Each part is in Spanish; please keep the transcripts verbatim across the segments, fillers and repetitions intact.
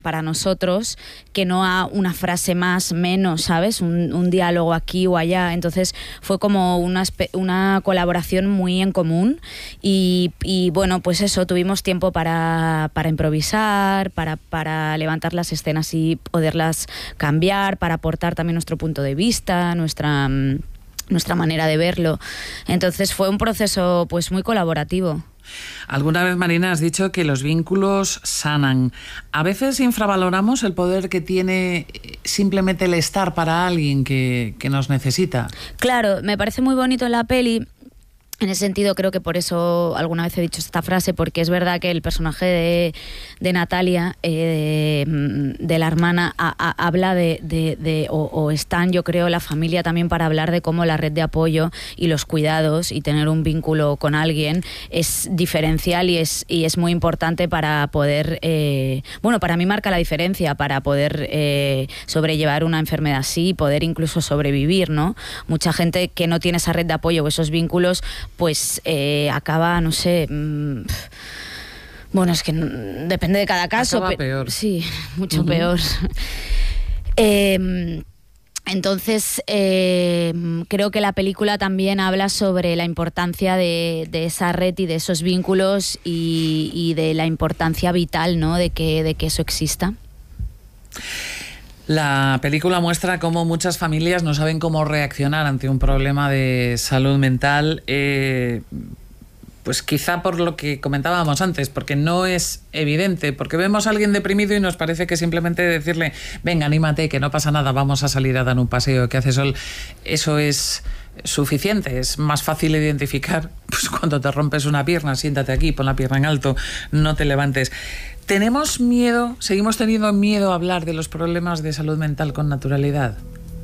para nosotros que no a una frase más, menos, ¿sabes? Un, un diálogo aquí o allá. Entonces fue como una, una colaboración muy en común y, y bueno, pues eso, tuvimos tiempo para, para improvisar, para, para levantar las escenas y poderlas cambiar, para aportar también nuestro punto de vista, nuestra, nuestra manera de verlo. Entonces fue un proceso pues muy colaborativo. Alguna vez, Marina, has dicho que los vínculos sanan. A veces infravaloramos el poder que tiene simplemente el estar para alguien que, que nos necesita. Claro, me parece muy bonito en la peli. En ese sentido, creo que por eso alguna vez he dicho esta frase, porque es verdad que el personaje de, de Natalia, eh, de, de la hermana, a, a, habla de, de, de o, o están, yo creo, la familia también para hablar de cómo la red de apoyo y los cuidados y tener un vínculo con alguien es diferencial y es, y es muy importante para poder, eh, bueno, para mí marca la diferencia, para poder eh, sobrellevar una enfermedad así y poder incluso sobrevivir, ¿no? Mucha gente que no tiene esa red de apoyo o esos vínculos, pues eh, acaba, no sé, mmm, bueno, es que no, depende de cada caso. Acaba peor. Sí, mucho uh-huh. peor. eh, entonces, eh, creo que la película también habla sobre la importancia de, de esa red y de esos vínculos y, y de la importancia vital, ¿no? de que, de que eso exista. La película muestra cómo muchas familias no saben cómo reaccionar ante un problema de salud mental, eh, pues quizá por lo que comentábamos antes, porque no es evidente, porque vemos a alguien deprimido y nos parece que simplemente decirle, venga, anímate, que no pasa nada, vamos a salir a dar un paseo, que hace sol, eso es suficiente. Es más fácil identificar pues cuando te rompes una pierna, siéntate aquí, pon la pierna en alto, no te levantes. ¿Tenemos miedo, seguimos teniendo miedo a hablar de los problemas de salud mental con naturalidad?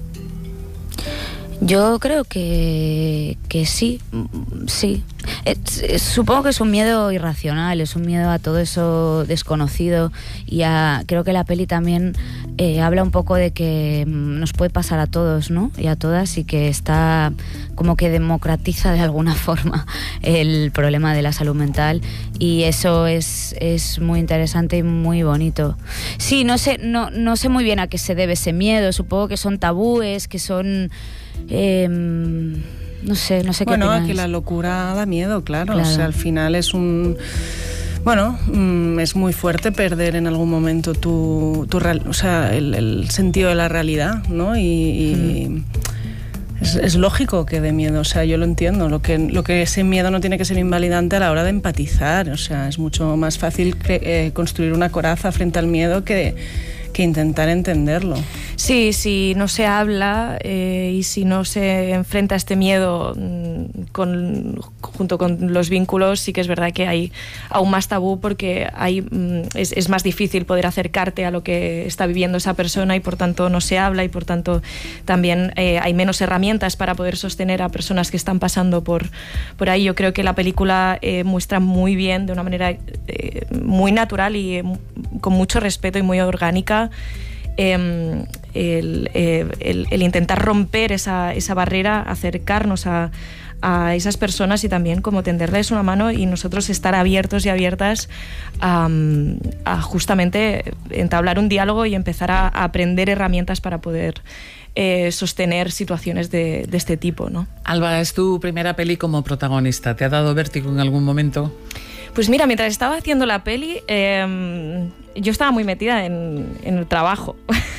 Yo creo que, que sí, sí. Es, es, supongo que es un miedo irracional, es un miedo a todo eso desconocido y a, creo que la peli también eh, habla un poco de que nos puede pasar a todos, ¿no? Y a todas, y que está como que democratiza de alguna forma el problema de la salud mental y eso es, es muy interesante y muy bonito. Sí, no sé, no, no sé muy bien a qué se debe ese miedo, supongo que son tabúes, que son... Eh, no sé, no sé qué bueno, opináis. Que la locura da miedo, claro. claro. O sea, al final es un... Bueno, mm, es muy fuerte perder en algún momento tu, tu real, o sea, el, el sentido de la realidad, ¿no? Y, y mm. es, es lógico que dé miedo, o sea, yo lo entiendo. Lo que, lo que ese miedo no tiene que ser invalidante a la hora de empatizar. O sea, es mucho más fácil cre- eh, construir una coraza frente al miedo que... que intentar entenderlo. Sí, si no se habla eh, y si no se enfrenta este miedo con, junto con los vínculos, sí que es verdad que hay aún más tabú porque hay, es, es más difícil poder acercarte a lo que está viviendo esa persona y por tanto no se habla y por tanto también eh, hay menos herramientas para poder sostener a personas que están pasando por, por ahí. Yo creo que la película eh, muestra muy bien, de una manera eh, muy natural y eh, con mucho respeto y muy orgánica, Eh, el, eh, el, el intentar romper esa, esa barrera, acercarnos a, a esas personas y también como tenderles una mano y nosotros estar abiertos y abiertas a, a justamente entablar un diálogo y empezar a, a aprender herramientas para poder eh, sostener situaciones de, de este tipo, ¿no? Alba, es tu primera peli como protagonista. ¿Te ha dado vértigo en algún momento? Pues mira, mientras estaba haciendo la peli, eh, yo estaba muy metida en, en el trabajo.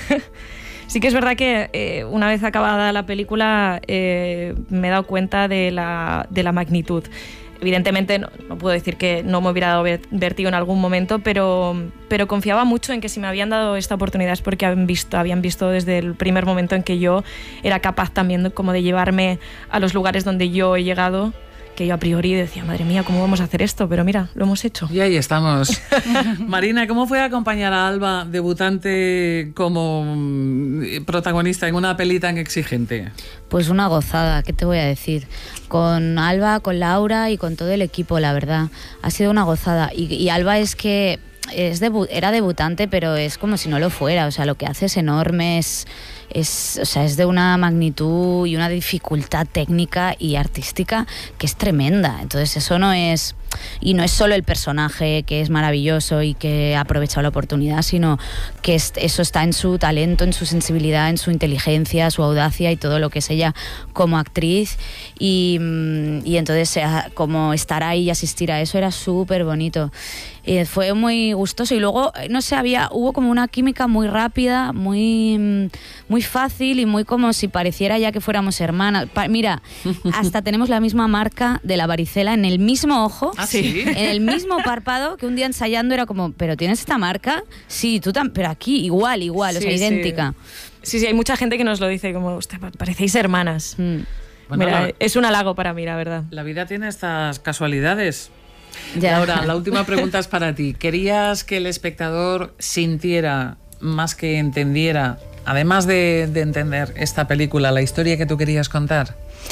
Sí que es verdad que eh, una vez acabada la película eh, me he dado cuenta de la, de la magnitud. Evidentemente no, no puedo decir que no me hubiera dado vértigo en algún momento, pero, pero confiaba mucho en que si me habían dado esta oportunidad es porque habían visto, habían visto desde el primer momento en que yo era capaz también como de llevarme a los lugares donde yo he llegado, que yo a priori decía, madre mía, ¿cómo vamos a hacer esto? Pero mira, lo hemos hecho. Y ahí estamos. Marina, ¿cómo fue acompañar a Alba, debutante como protagonista en una peli tan exigente? Pues una gozada, ¿qué te voy a decir? Con Alba, con Laura y con todo el equipo, la verdad. Ha sido una gozada. Y, y Alba es que es debu- era debutante, pero es como si no lo fuera. O sea, lo que hace es enorme, es... Es, o sea, es de una magnitud y una dificultad técnica y artística que es tremenda. Entonces eso no es, y no es solo el personaje que es maravilloso y que ha aprovechado la oportunidad, sino que es, eso está en su talento, en su sensibilidad, en su inteligencia, su audacia y todo lo que es ella como actriz. Y, y entonces como estar ahí y asistir a eso era súper bonito. Y fue muy gustoso y luego, no sé, había, hubo como una química muy rápida, muy, muy fácil y muy como si pareciera ya que fuéramos hermanas. Pa- mira, hasta tenemos la misma marca de la varicela en el mismo ojo, ¿Ah, sí? en el mismo párpado, que un día ensayando era como, ¿pero tienes esta marca? Sí, tú también, pero aquí igual, igual, sí, o sea, sí. idéntica. Sí, sí, hay mucha gente que nos lo dice como, usted, parecéis hermanas. Mm. Bueno, mira, la, es un halago para mí, la verdad. La vida tiene estas casualidades. Ya. Laura, la última pregunta es para ti. ¿Querías que el espectador sintiera más que entendiera, además de, de entender esta película, la historia que tú querías contar?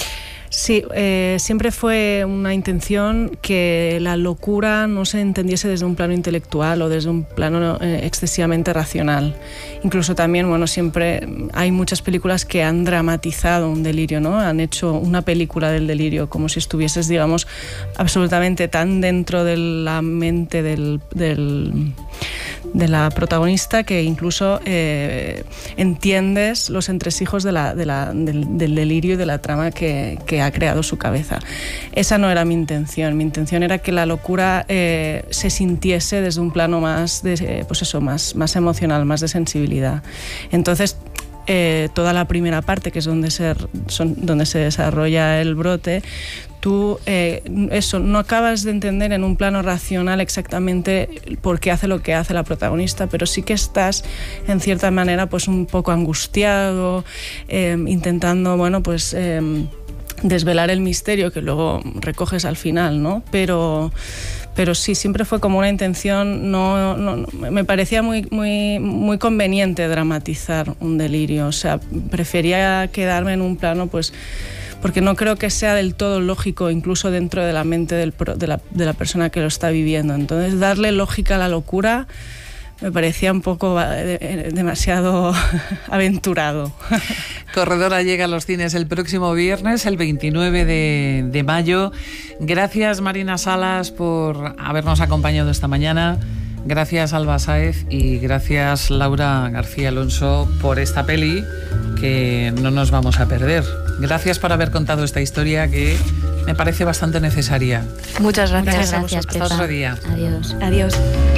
Sí, eh, siempre fue una intención que la locura no se entendiese desde un plano intelectual o desde un plano eh, excesivamente racional. Incluso también, bueno, siempre hay muchas películas que han dramatizado un delirio, ¿no? Han hecho una película del delirio, como si estuvieses, digamos, absolutamente tan dentro de la mente del, del, de la protagonista que incluso eh, entiendes los entresijos de la, de la, del, del delirio y de la trama que, que ha creado su cabeza. Esa no era mi intención. Mi intención era que la locura eh, se sintiese desde un plano más, de, eh, pues eso, más, más emocional, más de sensibilidad. Entonces, eh, toda la primera parte, que es donde se, son, donde se desarrolla el brote, tú eh, eso, no acabas de entender en un plano racional exactamente por qué hace lo que hace la protagonista, pero sí que estás en cierta manera pues un poco angustiado, eh, intentando, bueno, pues eh, desvelar el misterio que luego recoges al final, ¿no? Pero, pero sí, siempre fue como una intención, no, no, no, me parecía muy, muy, muy conveniente dramatizar un delirio, o sea, prefería quedarme en un plano, pues, porque no creo que sea del todo lógico, incluso dentro de la mente del, de, la, de la persona que lo está viviendo. Entonces, darle lógica a la locura me parecía un poco demasiado aventurado. Corredora llega a los cines el próximo viernes, el veintinueve de mayo. Gracias, Marina Salas, por habernos acompañado esta mañana. Gracias, Alba Sáez, y gracias, Laura García Alonso, por esta peli que no nos vamos a perder. Gracias por haber contado esta historia que me parece bastante necesaria. Muchas gracias. Muchas gracias, Hasta otro día. Adiós. Adiós.